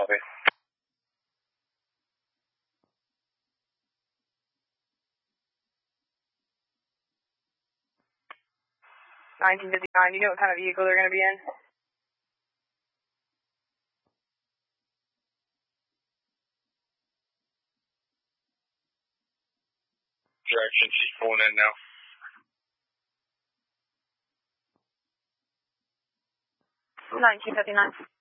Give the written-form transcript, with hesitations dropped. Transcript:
Copy. 1959, do you know what kind of vehicle they're going to be in? Direction, she's pulling in now. 1959.